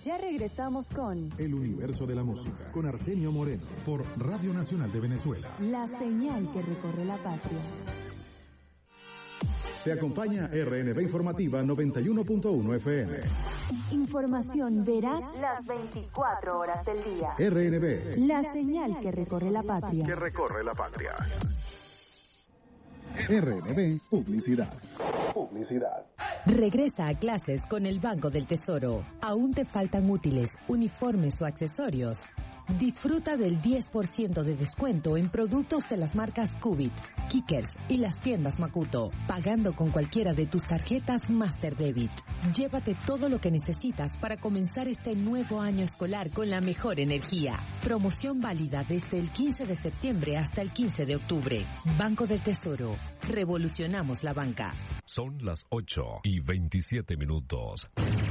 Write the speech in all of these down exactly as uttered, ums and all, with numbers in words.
Ya regresamos con El Universo de la Música, con Arsenio Moreno, por Radio Nacional de Venezuela. La señal que recorre la patria. Se acompaña R N B Informativa noventa y uno punto uno F M. Información veraz las veinticuatro horas del día. R N B. La señal que recorre la patria. Que recorre la patria. R N B Publicidad. Publicidad. Regresa a clases con el Banco del Tesoro. ¿Aún te faltan útiles, uniformes o accesorios? Disfruta del diez por ciento de descuento en productos de las marcas Cubit, Kickers y las tiendas Makuto, pagando con cualquiera de tus tarjetas Master Debit. Llévate todo lo que necesitas para comenzar este nuevo año escolar con la mejor energía. Promoción válida desde el quince de septiembre hasta el quince de octubre. Banco del Tesoro. Revolucionamos la banca. Son las ocho y veintisiete minutos.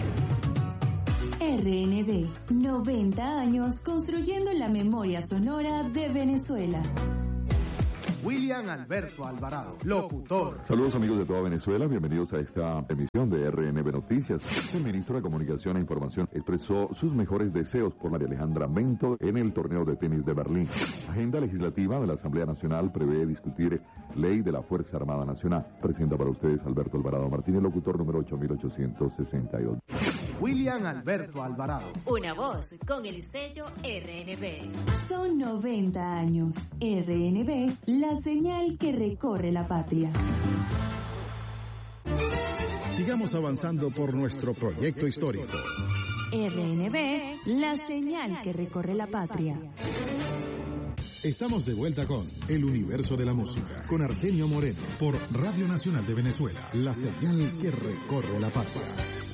R N B, noventa años construyendo la memoria sonora de Venezuela. William Alberto Alvarado, locutor. Saludos amigos de toda Venezuela, bienvenidos a esta emisión de R N B Noticias. El ministro de Comunicación e Información expresó sus mejores deseos por María Alejandra Mento en el torneo de tenis de Berlín. Agenda legislativa de la Asamblea Nacional prevé discutir ley de la Fuerza Armada Nacional. Presenta para ustedes Alberto Alvarado Martínez, locutor número ocho mil ochocientos sesenta y dos. William Alberto Alvarado. Una voz con el sello R N B. Son noventa años. R N B, la señal que recorre la patria. Sigamos avanzando por nuestro proyecto histórico. R N B, la señal que recorre la patria. Estamos de vuelta con El Universo de la Música, con Arsenio Moreno, por Radio Nacional de Venezuela, la señal que recorre la patria.